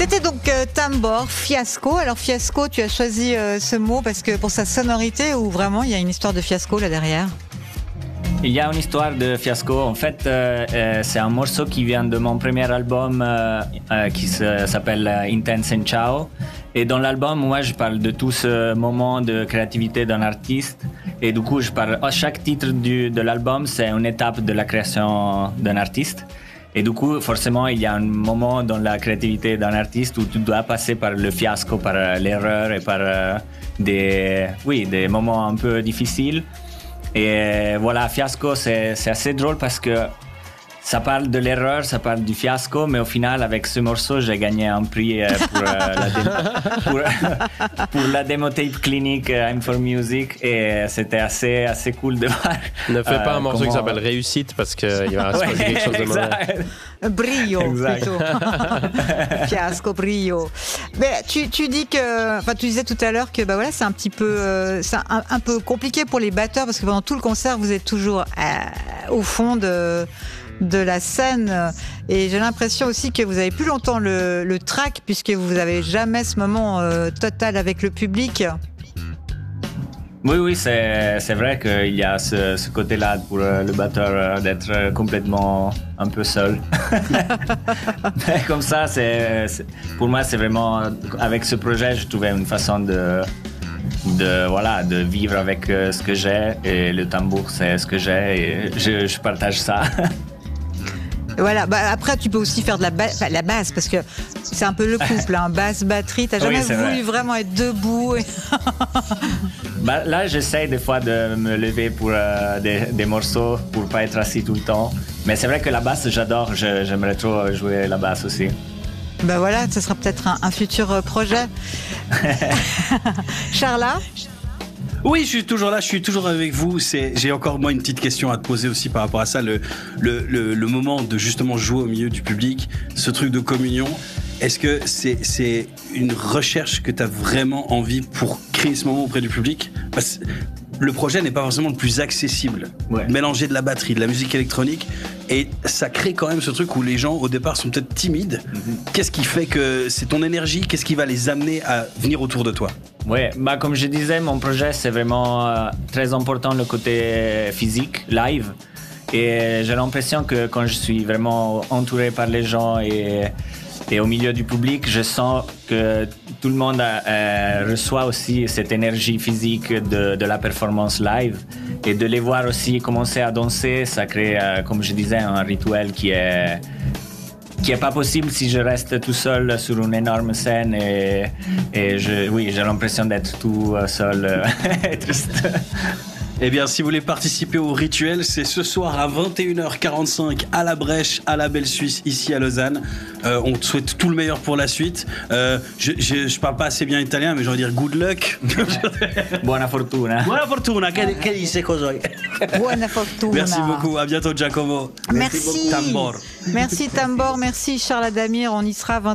C'était donc Tambor, fiasco. Alors fiasco, tu as choisi ce mot parce que pour sa sonorité ou vraiment il y a une histoire de fiasco là derrière? Il y a une histoire de fiasco. En fait, c'est un morceau qui vient de mon premier album qui s'appelle Intense and Ciao. Et dans l'album, moi, je parle de tout ce moment de créativité d'un artiste. Et du coup, je parle. Chaque titre de l'album, c'est une étape de la création d'un artiste. Et du coup, forcément, il y a un moment dans la créativité d'un artiste où tu dois passer par le fiasco, par l'erreur et par des moments un peu difficiles. Et voilà, fiasco, c'est assez drôle parce que ça parle de l'erreur, ça parle du fiasco, mais au final, avec ce morceau, j'ai gagné un prix pour la démotape clinique I'm for Music et c'était assez cool de voir. Ne fais pas un morceau qui s'appelle Réussite parce qu'il va se passer quelque chose de mauvais. Brio, plutôt. Fiasco, brio. Mais tu dis que, enfin, tu disais tout à l'heure que bah voilà, c'est un petit peu, c'est un peu compliqué pour les batteurs parce que pendant tout le concert, vous êtes toujours au fond de la scène et j'ai l'impression aussi que vous avez plus longtemps le track puisque vous avez jamais ce moment total avec le public. Oui, c'est vrai qu'il y a ce côté-là pour le batteur d'être complètement un peu seul. Mais comme ça, pour moi, c'est vraiment avec ce projet, je trouvais une façon de vivre avec ce que j'ai et le tambour, c'est ce que j'ai et je partage ça. Voilà, bah après tu peux aussi faire de la basse parce que c'est un peu le couple, hein, basse, batterie. T'as jamais voulu vraiment être debout Bah, là, j'essaie des fois de me lever pour des morceaux pour pas être assis tout le temps. Mais c'est vrai que la basse, j'adore. J'aimerais trop jouer la basse aussi. Bah voilà, ce sera peut-être un futur projet. Charla? Oui, je suis toujours là, je suis toujours avec vous. J'ai encore moi une petite question à te poser aussi par rapport à ça, le moment de justement jouer au milieu du public, ce truc de communion. Est-ce que c'est une recherche que tu as vraiment envie pour créer ce moment auprès du public? Parce que le projet n'est pas forcément le plus accessible. Ouais. Mélanger de la batterie, de la musique électronique, et ça crée quand même ce truc où les gens au départ sont peut-être timides. Mm-hmm. Qu'est-ce qui fait que c'est ton énergie? Qu'est-ce qui va les amener à venir autour de toi? Ouais, bah comme je disais, mon projet c'est vraiment très important le côté physique, live. Et j'ai l'impression que quand je suis vraiment entouré par les gens et au milieu du public, je sens que tout le monde reçoit aussi cette énergie physique de la performance live. Et de les voir aussi commencer à danser, ça crée, comme je disais, un rituel qui est pas possible si je reste tout seul sur une énorme scène et j'ai l'impression d'être tout seul et triste. Eh bien, si vous voulez participer au rituel, c'est ce soir à 21h45 à la Brèche, à la Belle Suisse, ici à Lausanne. On te souhaite tout le meilleur pour la suite. Je parle pas assez bien italien, mais je vais dire good luck. Buona fortuna. Buona fortuna, che dice così? Buona fortuna. Merci beaucoup, à bientôt Giacomo. Merci. Tambor. Merci Tambor, merci Charles Adamir, on y sera